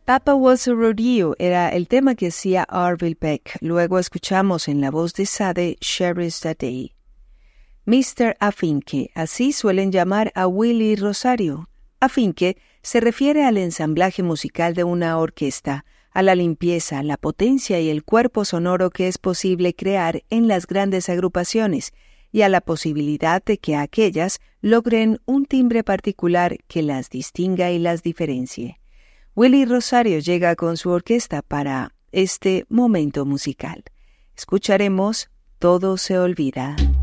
Papa Was a Rodeo era el tema que hacía Arvil Peck. Luego escuchamos en la voz de Sade, Cherish the Day. Mr. Afinque, así suelen llamar a Willy Rosario. Afinque se refiere al ensamblaje musical de una orquesta, a la limpieza, la potencia y el cuerpo sonoro que es posible crear en las grandes agrupaciones y a la posibilidad de que aquellas logren un timbre particular que las distinga y las diferencie. Willy Rosario llega con su orquesta para este momento musical. Escucharemos Todo se olvida.